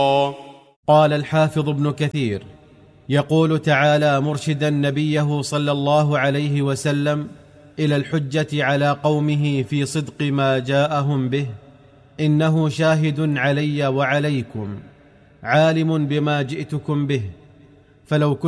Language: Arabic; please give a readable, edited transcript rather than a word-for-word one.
قال الحافظ ابن كثير: يقول تعالى مرشدا نبيه صلى الله عليه وسلم إلى الحجة على قومه في صدق ما جاءهم به: إنه شاهد علي وعليكم، عالم بما جئتكم به، فلو كنت